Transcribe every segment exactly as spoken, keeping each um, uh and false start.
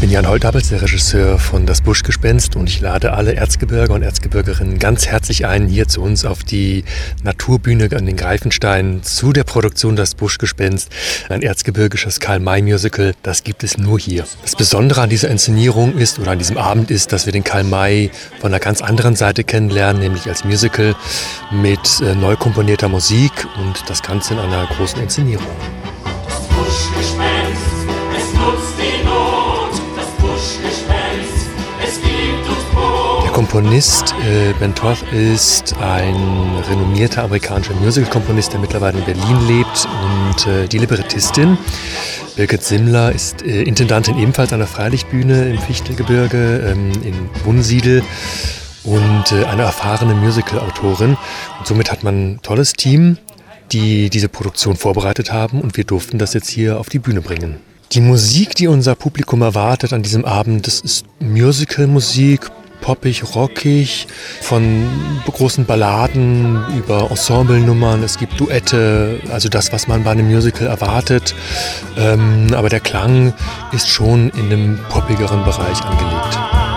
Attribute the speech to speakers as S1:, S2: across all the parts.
S1: bin Jan Holtabels, der Regisseur von Das Buschgespenst, und ich lade alle Erzgebirger und Erzgebirgerinnen ganz herzlich ein, hier zu uns auf die Naturbühne an den Greifensteinen zu der Produktion Das Buschgespenst, ein erzgebirgisches Karl-May-Musical. Das gibt es nur hier. Das Besondere an dieser Inszenierung ist, oder an diesem Abend ist, dass wir den Karl May von einer ganz anderen Seite kennenlernen, nämlich als Musical mit äh, neu komponierter Musik und das Ganze in einer großen Inszenierung.
S2: Das Buschgespenst, es nutzt die Not, das Buschgespenst, es gibt uns Brot.
S1: Der Komponist äh, Ben Toth ist ein renommierter amerikanischer Musical-Komponist, der mittlerweile in Berlin lebt, und äh, die Librettistin Birgit Simmler ist äh, Intendantin ebenfalls an der Freilichtbühne im Fichtelgebirge ähm, in Wunsiedel und äh, eine erfahrene Musical-Autorin. Und somit hat man ein tolles Team, die diese Produktion vorbereitet haben, und wir durften das jetzt hier auf die Bühne bringen. Die Musik, die unser Publikum erwartet an diesem Abend, das ist Musical-Musik, poppig, rockig, von großen Balladen über Ensemblenummern. Es gibt Duette, also das, was man bei einem Musical erwartet. Ähm, aber der Klang ist schon in einem poppigeren Bereich angelegt.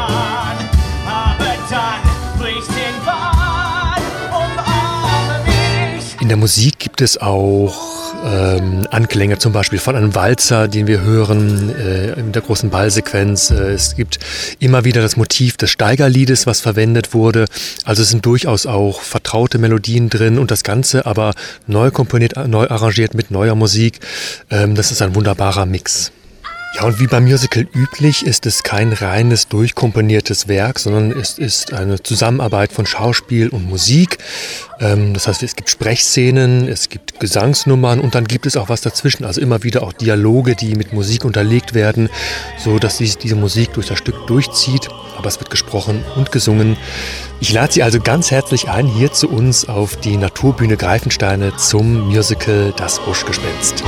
S1: In der Musik gibt es auch ähm, Anklänge, zum Beispiel von einem Walzer, den wir hören äh, in der großen Ballsequenz. Äh, es gibt immer wieder das Motiv des Steigerliedes, was verwendet wurde. Also es sind durchaus auch vertraute Melodien drin, und das Ganze aber neu komponiert, neu arrangiert mit neuer Musik. Ähm, das ist ein wunderbarer Mix. Ja, und wie beim Musical üblich ist es kein reines, durchkomponiertes Werk, sondern es ist eine Zusammenarbeit von Schauspiel und Musik. Ähm, das heißt, es gibt Sprechszenen, es gibt Gesangsnummern, und dann gibt es auch was dazwischen. Also immer wieder auch Dialoge, die mit Musik unterlegt werden, so dass sich diese Musik durch das Stück durchzieht. Aber es wird gesprochen und gesungen. Ich lade Sie also ganz herzlich ein, hier zu uns auf die Naturbühne Greifensteine zum Musical Das Buschgespenst.